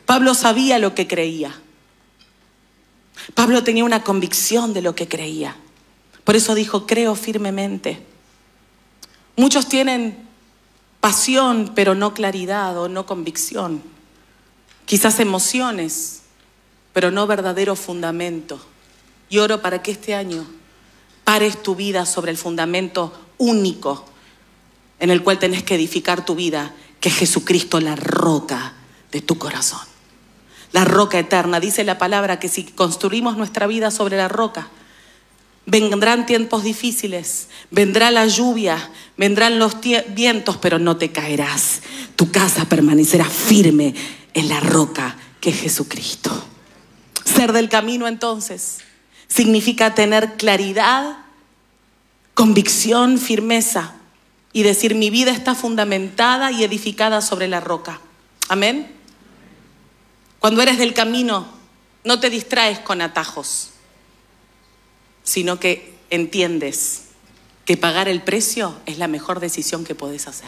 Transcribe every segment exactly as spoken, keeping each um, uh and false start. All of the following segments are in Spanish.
Pablo sabía lo que creía. Pablo tenía una convicción de lo que creía. Por eso dijo, creo firmemente. Muchos tienen pasión, pero no claridad o no convicción. Quizás emociones, pero no verdadero fundamento. Y oro para que este año pares tu vida sobre el fundamento único en el cual tenés que edificar tu vida, que es Jesucristo, la roca de tu corazón. La roca eterna. Dice la palabra que si construimos nuestra vida sobre la roca, vendrán tiempos difíciles, vendrá la lluvia, vendrán los vientos, pero no te caerás. Tu casa permanecerá firme en la roca que es Jesucristo. Ser del camino, entonces, significa tener claridad, convicción, firmeza y decir, mi vida está fundamentada y edificada sobre la roca. Amén. Cuando eres del camino, no te distraes con atajos, sino que entiendes que pagar el precio es la mejor decisión que podés hacer.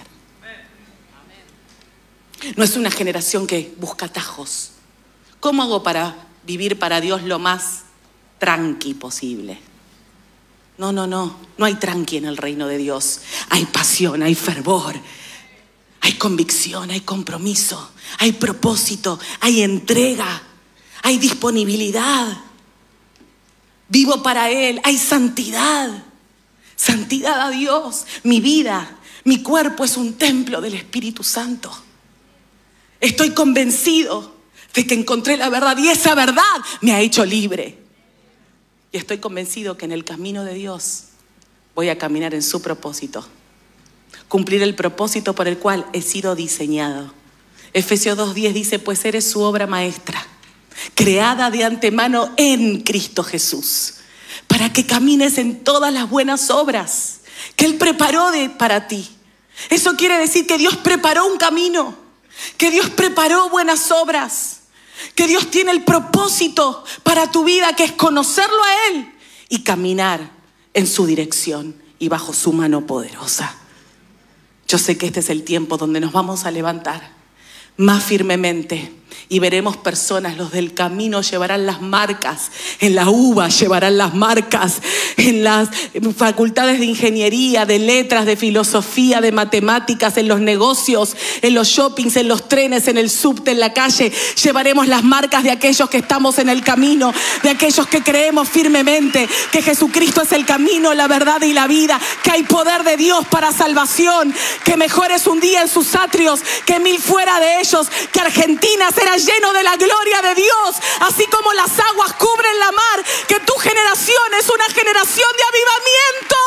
No es una generación que busca atajos. ¿Cómo hago para vivir para Dios lo más tranqui posible? No, no, no. No hay tranqui en el reino de Dios. Hay pasión, hay fervor, hay convicción, hay compromiso, hay propósito, hay entrega, hay disponibilidad. Vivo para Él, hay santidad. Santidad a Dios. Mi vida, mi cuerpo es un templo del Espíritu Santo. Estoy convencido de que encontré la verdad y esa verdad me ha hecho libre. Y estoy convencido que en el camino de Dios voy a caminar en su propósito. Cumplir el propósito por el cual he sido diseñado. Efesios dos diez dice, pues eres su obra maestra, creada de antemano en Cristo Jesús, para que camines en todas las buenas obras que Él preparó de, para ti. Eso quiere decir que Dios preparó un camino, que Dios preparó buenas obras, que Dios tiene el propósito para tu vida, que es conocerlo a Él y caminar en su dirección y bajo su mano poderosa. Yo sé que este es el tiempo donde nos vamos a levantar más firmemente y veremos personas, los del camino llevarán las marcas, en la uva llevarán las marcas, en las facultades de ingeniería, de letras, de filosofía, de matemáticas, en los negocios, en los shoppings, en los trenes, en el subte, en la calle, llevaremos las marcas de aquellos que estamos en el camino, de aquellos que creemos firmemente que Jesucristo es el camino, la verdad y la vida, que hay poder de Dios para salvación, que mejor es un día en sus atrios que mil fuera de ellos, que Argentina será lleno de la gloria de Dios, así como las aguas cubren la mar, que tu generación es una generación de avivamiento.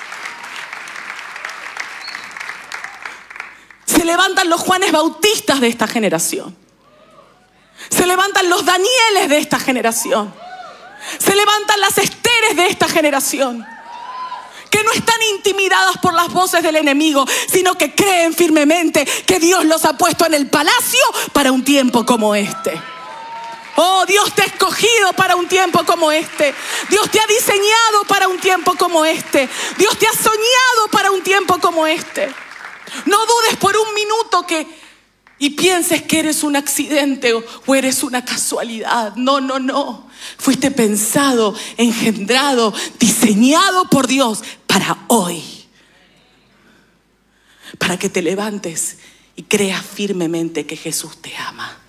Se levantan los Juanes Bautistas de esta generación. Se levantan los Danieles de esta generación. Se levantan las Esteres de esta generación, que no están intimidadas por las voces del enemigo, sino que creen firmemente que Dios los ha puesto en el palacio para un tiempo como este. Oh, Dios te ha escogido para un tiempo como este. Dios te ha diseñado para un tiempo como este. Dios te ha soñado para un tiempo como este. No dudes por un minuto que y pienses que eres un accidente o, o eres una casualidad. No, no, no. Fuiste pensado, engendrado, diseñado por Dios para hoy. Para que te levantes y creas firmemente que Jesús te ama.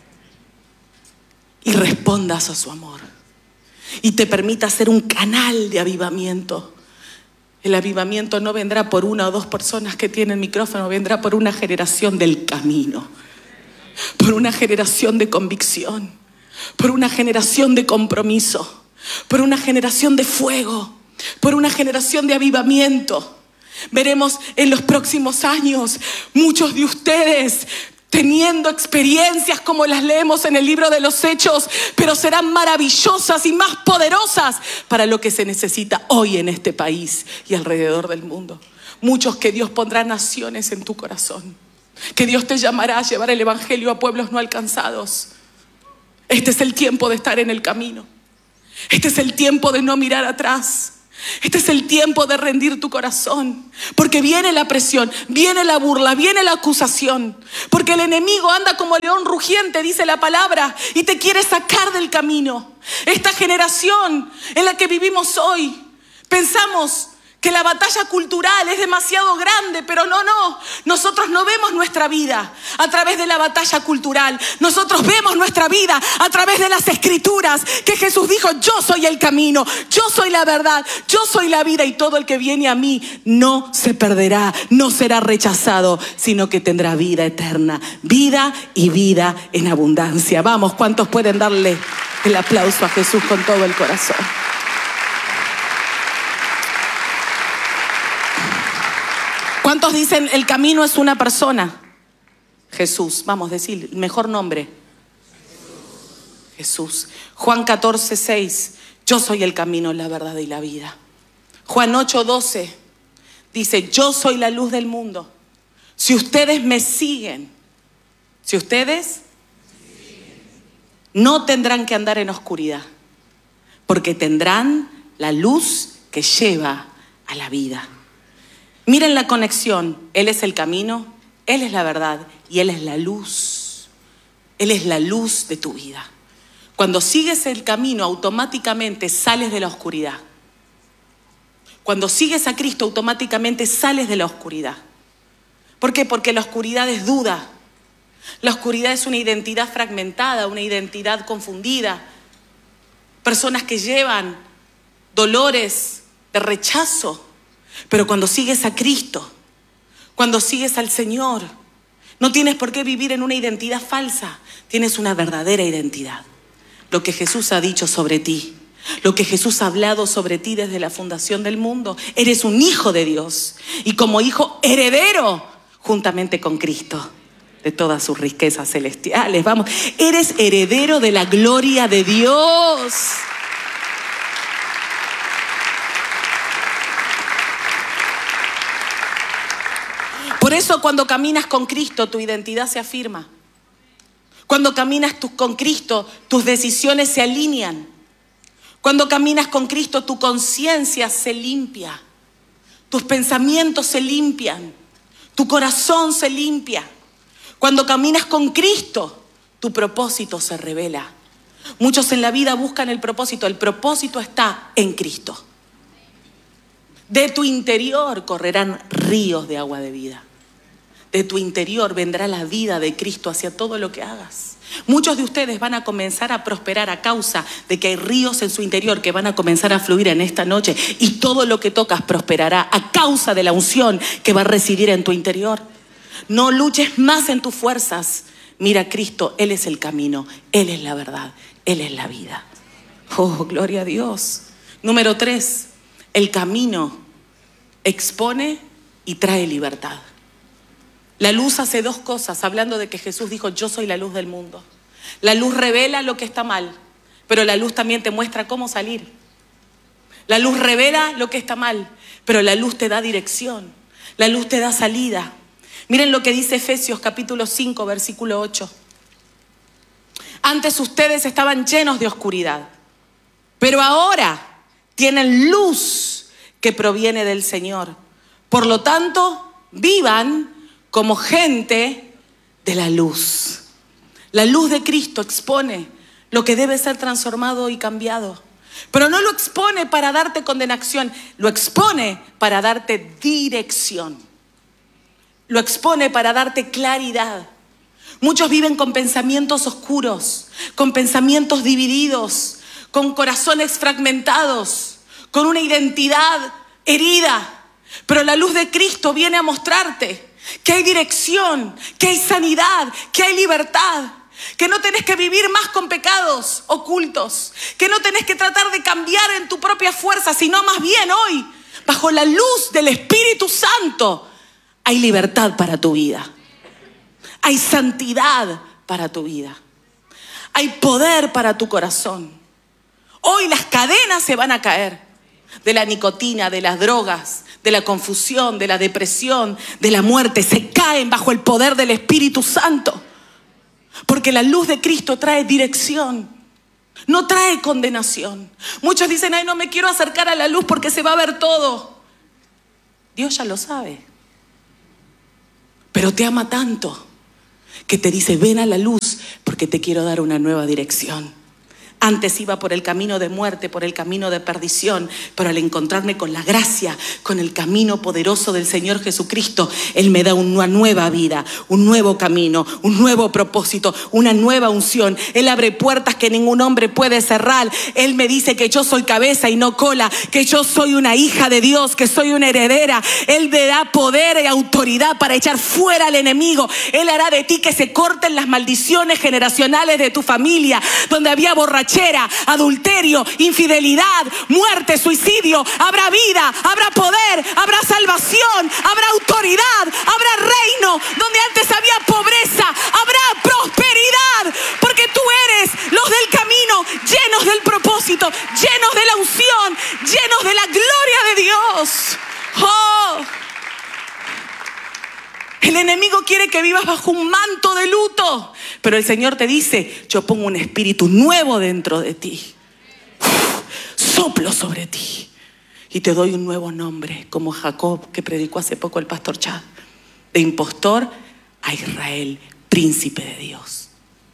Y respondas a su amor. Y te permita ser un canal de avivamiento. El avivamiento no vendrá por una o dos personas que tienen micrófono, vendrá por una generación del camino, por una generación de convicción, por una generación de compromiso, por una generación de fuego, por una generación de avivamiento. Veremos en los próximos años muchos de ustedes teniendo experiencias como las leemos en el libro de los Hechos, pero serán maravillosas y más poderosas para lo que se necesita hoy en este país y alrededor del mundo. Muchos que Dios pondrá naciones en tu corazón, que Dios te llamará a llevar el evangelio a pueblos no alcanzados. Este es el tiempo de estar en el camino. Este es el tiempo de no mirar atrás. Este es el tiempo de rendir tu corazón, porque viene la presión, viene la burla, viene la acusación, porque el enemigo anda como león rugiente, dice la palabra, y te quiere sacar del camino. Esta generación en la que vivimos hoy, pensamos que la batalla cultural es demasiado grande, pero no, no. Nosotros no vemos nuestra vida a través de la batalla cultural. Nosotros vemos nuestra vida a través de las escrituras, que Jesús dijo: yo soy el camino, yo soy la verdad, yo soy la vida, y todo el que viene a mí no se perderá, no será rechazado, sino que tendrá vida eterna, vida y vida en abundancia. Vamos, ¿cuántos pueden darle el aplauso a Jesús con todo el corazón? ¿Cuántos dicen el camino es una persona? Jesús. Vamos a decir el mejor nombre. Jesús. Juan catorce, seis. Yo soy el camino, la verdad y la vida. Juan ocho, doce. Dice: yo soy la luz del mundo. Si ustedes me siguen, si ustedes no tendrán que andar en oscuridad, porque tendrán la luz que lleva a la vida. Miren la conexión. Él es el camino, Él es la verdad y Él es la luz. Él es la luz de tu vida. Cuando sigues el camino, automáticamente sales de la oscuridad. Cuando sigues a Cristo, automáticamente sales de la oscuridad. ¿Por qué? Porque la oscuridad es duda. La oscuridad es una identidad fragmentada, una identidad confundida. Personas que llevan dolores de rechazo. Pero cuando sigues a Cristo, cuando sigues al Señor, no tienes por qué vivir en una identidad falsa. Tienes una verdadera identidad. Lo que Jesús ha dicho sobre ti, lo que Jesús ha hablado sobre ti desde la fundación del mundo. Eres un hijo de Dios y como hijo heredero juntamente con Cristo de todas sus riquezas celestiales. Vamos, eres heredero de la gloria de Dios. Por eso cuando caminas con Cristo, tu identidad se afirma. Cuando caminas tu, con Cristo, tus decisiones se alinean. Cuando caminas con Cristo, tu conciencia se limpia. Tus pensamientos se limpian. Tu corazón se limpia. Cuando caminas con Cristo, tu propósito se revela. Muchos en la vida buscan el propósito. El propósito está en Cristo. De tu interior correrán ríos de agua de vida. De tu interior vendrá la vida de Cristo hacia todo lo que hagas. Muchos de ustedes van a comenzar a prosperar a causa de que hay ríos en su interior que van a comenzar a fluir en esta noche. Y todo lo que tocas prosperará a causa de la unción que va a residir en tu interior. No luches más en tus fuerzas. Mira a Cristo, Él es el camino, Él es la verdad, Él es la vida. Oh, gloria a Dios. Número tres, el camino expone y trae libertad. La luz hace dos cosas, hablando de que Jesús dijo: yo soy la luz del mundo. La luz revela lo que está mal, pero la luz también te muestra cómo salir. La luz revela lo que está mal, pero la luz te da dirección. La luz te da salida. Miren lo que dice Efesios capítulo cinco, versículo ocho. Antes ustedes estaban llenos de oscuridad, pero ahora tienen luz que proviene del Señor. Por lo tanto, vivan como gente de la luz. La luz de Cristo expone lo que debe ser transformado y cambiado. Pero no lo expone para darte condenación, lo expone para darte dirección. Lo expone para darte claridad. Muchos viven con pensamientos oscuros, con pensamientos divididos, con corazones fragmentados, con una identidad herida. Pero la luz de Cristo viene a mostrarte que hay dirección, que hay sanidad, que hay libertad, que no tenés que vivir más con pecados ocultos, que no tenés que tratar de cambiar en tu propia fuerza, sino más bien hoy, bajo la luz del Espíritu Santo, hay libertad para tu vida, hay santidad para tu vida, hay poder para tu corazón. Hoy las cadenas se van a caer de la nicotina, de las drogas, de la confusión, de la depresión, de la muerte. Se caen bajo el poder del Espíritu Santo. Porque la luz de Cristo trae dirección. No trae condenación. Muchos dicen, ay, no me quiero acercar a la luz porque se va a ver todo. Dios ya lo sabe. Pero te ama tanto que te dice, ven a la luz porque te quiero dar una nueva dirección. Antes iba por el camino de muerte, por el camino de perdición, pero al encontrarme con la gracia, con el camino poderoso del Señor Jesucristo, Él me da una nueva vida, un nuevo camino, un nuevo propósito, una nueva unción. Él abre puertas que ningún hombre puede cerrar. Él me dice que yo soy cabeza y no cola, que yo soy una hija de Dios, que soy una heredera. Él me da poder y autoridad para echar fuera al enemigo. Él hará de ti que se corten las maldiciones generacionales de tu familia, donde había borrachera, adulterio, infidelidad, muerte, suicidio. Habrá vida, habrá poder, habrá salvación, habrá autoridad, habrá reino. Donde antes había pobreza, habrá prosperidad, porque tú eres los del camino, llenos del propósito, llenos de la unción, llenos de la gloria de Dios. ¡Oh! El enemigo quiere que vivas bajo un manto de luto, pero el Señor te dice, yo pongo un espíritu nuevo dentro de ti. Uf, soplo sobre ti y te doy un nuevo nombre, como Jacob, que predicó hace poco el pastor Chad. De impostor a Israel, príncipe de Dios.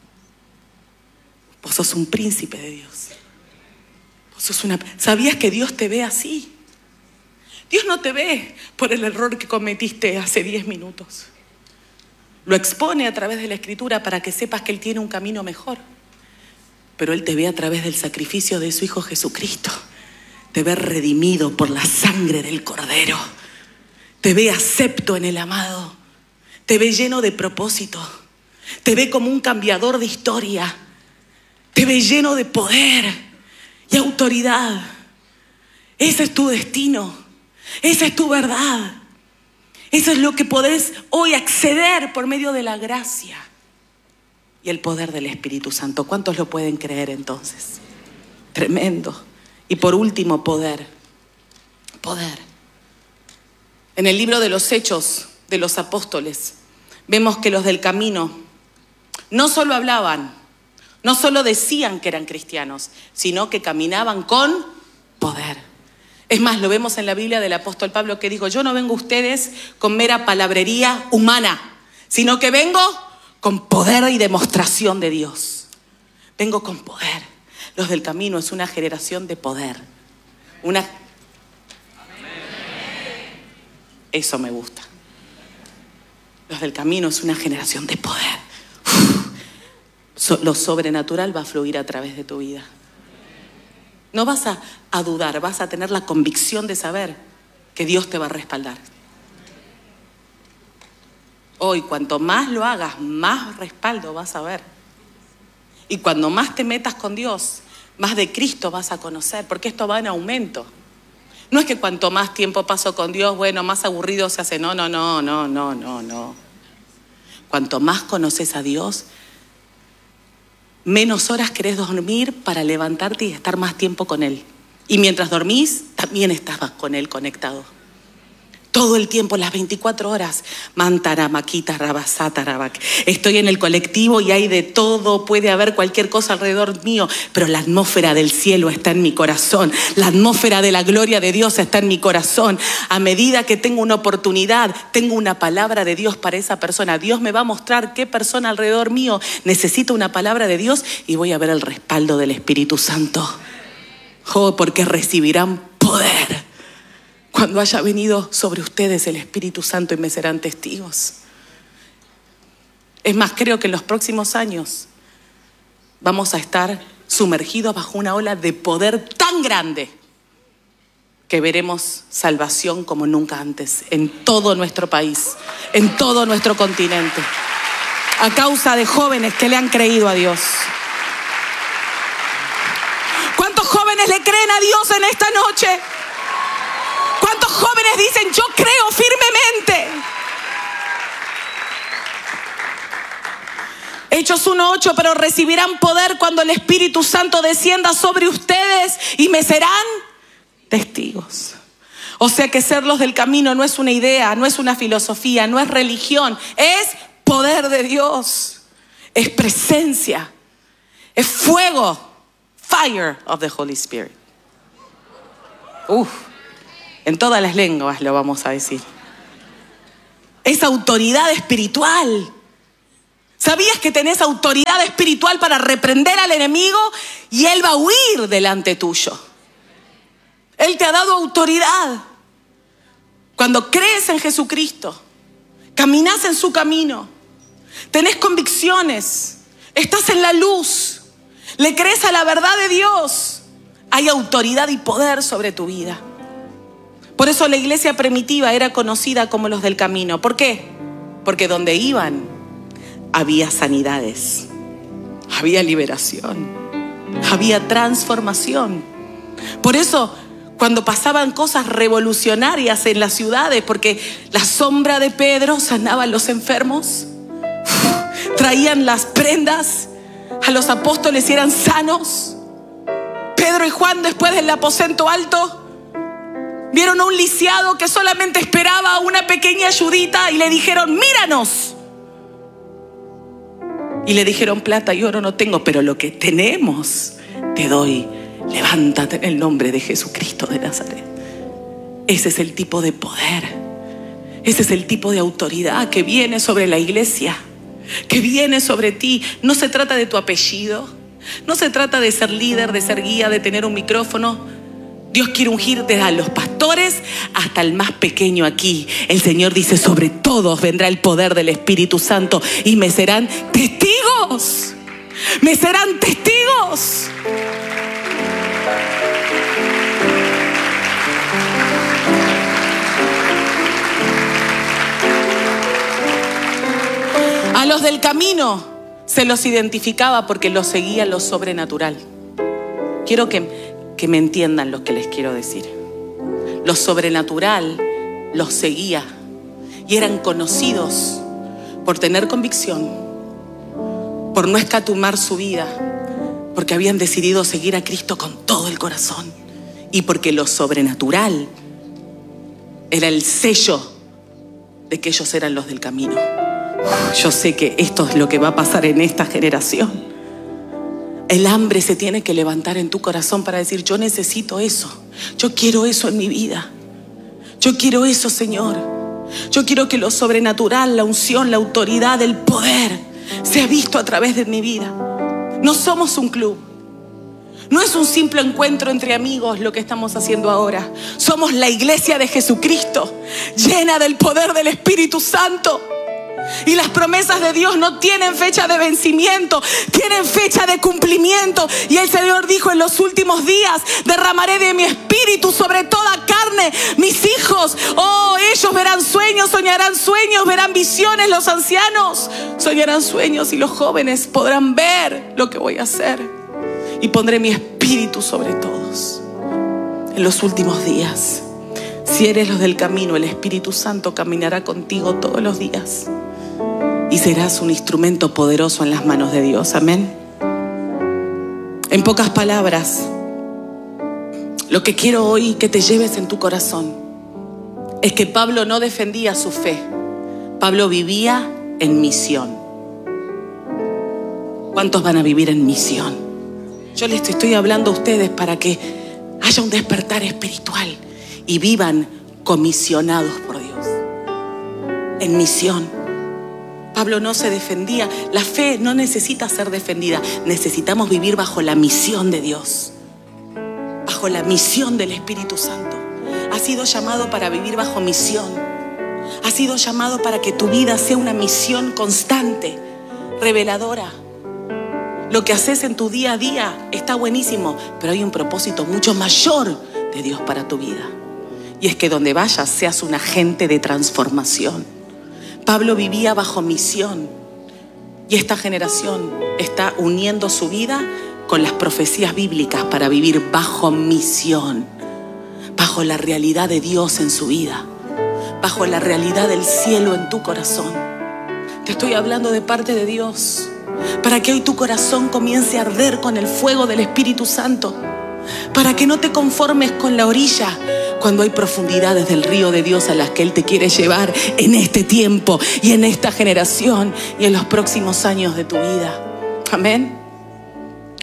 Vos sos un príncipe de Dios. Vos sos una... ¿Sabías que Dios te ve así? Dios no te ve por el error que cometiste hace diez minutos. Lo expone a través de la Escritura para que sepas que Él tiene un camino mejor. Pero Él te ve a través del sacrificio de su Hijo Jesucristo. Te ve redimido por la sangre del Cordero. Te ve acepto en el amado. Te ve lleno de propósito. Te ve como un cambiador de historia. Te ve lleno de poder y autoridad. Ese es tu destino. Esa es tu verdad. Eso es lo que podés hoy acceder por medio de la gracia y el poder del Espíritu Santo. ¿Cuántos lo pueden creer entonces? Tremendo. Y por último, poder. Poder. En el libro de los Hechos de los Apóstoles, vemos que los del camino no solo hablaban, no solo decían que eran cristianos, sino que caminaban con poder. Es más, lo vemos en la Biblia del apóstol Pablo que dijo, yo no vengo a ustedes con mera palabrería humana, sino que vengo con poder y demostración de Dios. Vengo con poder. Los del camino es una generación de poder. Una... Eso me gusta. Los del camino es una generación de poder. Uf. So, lo sobrenatural va a fluir a través de tu vida. No vas a, a dudar, vas a tener la convicción de saber que Dios te va a respaldar. Hoy, cuanto más lo hagas, más respaldo vas a ver. Y cuando más te metas con Dios, más de Cristo vas a conocer, porque esto va en aumento. No es que cuanto más tiempo paso con Dios, bueno, más aburrido se hace. No, no, no, no, no, no, no. Cuanto más conoces a Dios, menos horas querés dormir para levantarte y estar más tiempo con Él. Y mientras dormís, también estás con Él conectado. Todo el tiempo, las veinticuatro horas. Mantaramaquita, rabasata, rabac. Estoy en el colectivo y hay de todo, puede haber cualquier cosa alrededor mío, pero la atmósfera del cielo está en mi corazón. La atmósfera de la gloria de Dios está en mi corazón. A medida que tengo una oportunidad, tengo una palabra de Dios para esa persona. Dios me va a mostrar qué persona alrededor mío necesita una palabra de Dios y voy a ver el respaldo del Espíritu Santo. Oh, porque recibirán poder cuando haya venido sobre ustedes el Espíritu Santo y me serán testigos. Es más, creo que en los próximos años vamos a estar sumergidos bajo una ola de poder tan grande que veremos salvación como nunca antes en todo nuestro país, en todo nuestro continente, a causa de jóvenes que le han creído a Dios. ¿Cuántos jóvenes le creen a Dios en esta noche? ¿Cuántos jóvenes dicen, yo creo firmemente? Hechos uno ocho, pero recibirán poder cuando el Espíritu Santo descienda sobre ustedes y me serán testigos. O sea que ser los del camino no es una idea, no es una filosofía, no es religión, es poder de Dios, es presencia, es fuego, fire of the Holy Spirit. Uf, en todas las lenguas lo vamos a decir. Es autoridad espiritual. ¿Sabías que tenés autoridad espiritual para reprender al enemigo y él va a huir delante tuyo? Él te ha dado autoridad. Cuando crees en Jesucristo, caminás en su camino, tenés convicciones, estás en la luz, le crees a la verdad de Dios, hay autoridad y poder sobre tu vida. Por eso la iglesia primitiva era conocida como los del camino. ¿Por qué? Porque donde iban había sanidades, había liberación, había transformación. Por eso cuando pasaban cosas revolucionarias en las ciudades, porque la sombra de Pedro sanaba a los enfermos, traían las prendas a los apóstoles y eran sanos. Pedro y Juan, después del aposento alto, vieron a un lisiado que solamente esperaba una pequeña ayudita y le dijeron: míranos. Y le dijeron: plata y oro no tengo, pero lo que tenemos te doy. Levántate en el nombre de Jesucristo de Nazaret. Ese es el tipo de poder, ese es el tipo de autoridad que viene sobre la iglesia, que viene sobre ti. No se trata de tu apellido, no se trata de ser líder, de ser guía, de tener un micrófono. Dios quiere ungir desde a los pastores hasta el más pequeño aquí. El Señor dice: sobre todos vendrá el poder del Espíritu Santo y me serán testigos. Me serán testigos. A los del camino se los identificaba porque los seguía lo sobrenatural. Quiero que, que me entiendan lo que les quiero decir. Lo sobrenatural los seguía y eran conocidos por tener convicción, por no escatimar su vida, porque habían decidido seguir a Cristo con todo el corazón y porque lo sobrenatural era el sello de que ellos eran los del camino. Yo sé que esto es lo que va a pasar en esta generación. El hambre se tiene que levantar en tu corazón para decir: yo necesito eso, yo quiero eso en mi vida, yo quiero eso, Señor. Yo quiero que lo sobrenatural, la unción, la autoridad, el poder sea visto a través de mi vida. No somos un club, no es un simple encuentro entre amigos lo que estamos haciendo ahora. Somos la iglesia de Jesucristo, llena del poder del Espíritu Santo. Y las promesas de Dios no tienen fecha de vencimiento, tienen fecha de cumplimiento. Y el Señor dijo: en los últimos días derramaré de mi espíritu sobre toda carne. Mis hijos, oh, ellos verán sueños, soñarán sueños, verán visiones. Los ancianos soñarán sueños y los jóvenes podrán ver lo que voy a hacer. Y pondré mi espíritu sobre todos. En los últimos días, si eres los del camino, el Espíritu Santo caminará contigo todos los días. Y serás un instrumento poderoso en las manos de Dios. Amén. En pocas palabras, lo que quiero hoy que te lleves en tu corazón es que Pablo no defendía su fe. Pablo vivía en misión. ¿Cuántos van a vivir en misión? Yo les estoy hablando a ustedes para que haya un despertar espiritual y vivan comisionados por Dios. En misión. Pablo no se defendía. La fe no necesita ser defendida. Necesitamos vivir bajo la misión de Dios, bajo la misión del Espíritu Santo. Has sido llamado para vivir bajo misión. Has sido llamado para que tu vida sea una misión constante, reveladora. Lo que haces en tu día a día está buenísimo, pero hay un propósito mucho mayor de Dios para tu vida. Y es que donde vayas seas un agente de transformación. Pablo vivía bajo misión y esta generación está uniendo su vida con las profecías bíblicas para vivir bajo misión, bajo la realidad de Dios en su vida, bajo la realidad del cielo en tu corazón. Te estoy hablando de parte de Dios para que hoy tu corazón comience a arder con el fuego del Espíritu Santo, para que no te conformes con la orilla cuando hay profundidades del río de Dios a las que Él te quiere llevar en este tiempo y en esta generación y en los próximos años de tu vida. Amén.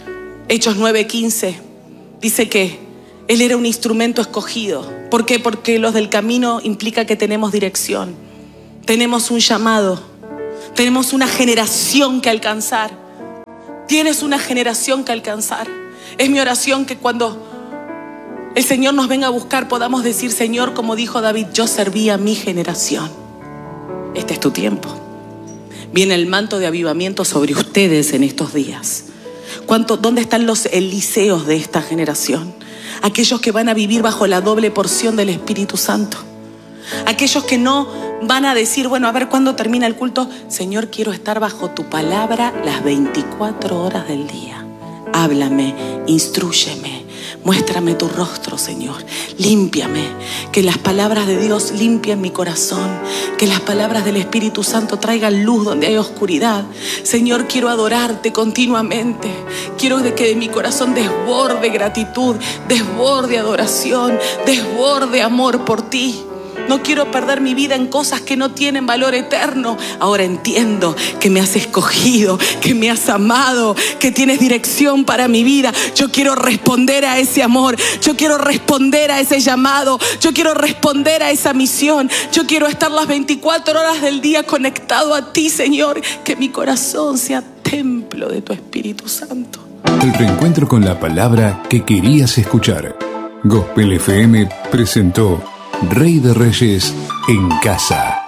Hechos nueve quince dice que Él era un instrumento escogido. ¿Por qué? Porque los del camino implica que tenemos dirección, tenemos un llamado, tenemos una generación que alcanzar. Tienes una generación que alcanzar. Es mi oración que cuando el Señor nos venga a buscar podamos decir: Señor, como dijo David, yo serví a mi generación. Este es tu tiempo. Viene el manto de avivamiento sobre ustedes en estos días. ¿Cuánto, ¿Dónde están los Eliseos de esta generación? Aquellos que van a vivir bajo la doble porción del Espíritu Santo. Aquellos que no van a decir: bueno, a ver cuándo termina el culto. Señor, quiero estar bajo tu palabra las veinticuatro horas del día. Háblame, instrúyeme, muéstrame tu rostro, Señor. Límpiame, que las palabras de Dios limpien mi corazón, que las palabras del Espíritu Santo traigan luz donde hay oscuridad. Señor, quiero adorarte continuamente. Quiero que de mi corazón desborde gratitud, desborde adoración, desborde amor por ti. No quiero perder mi vida en cosas que no tienen valor eterno. Ahora entiendo que me has escogido, que me has amado, que tienes dirección para mi vida. Yo quiero responder a ese amor. Yo quiero responder a ese llamado. Yo quiero responder a esa misión. Yo quiero estar las veinticuatro horas del día conectado a ti, Señor. Que mi corazón sea templo de tu Espíritu Santo. El reencuentro con la palabra que querías escuchar. Gospel F M presentó Rey de Reyes en casa.